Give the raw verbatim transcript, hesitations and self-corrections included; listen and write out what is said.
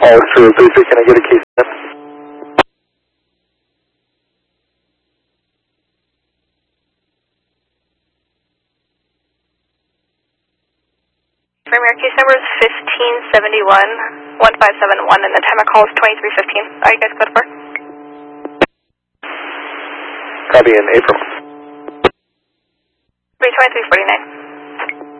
All through thirty-three, can I get a case? Premier case number is fifteen seventy-one, one five seven one, and the time I call is twenty-three fifteen. Are you guys good for? Copy in April. twenty-three forty-nine.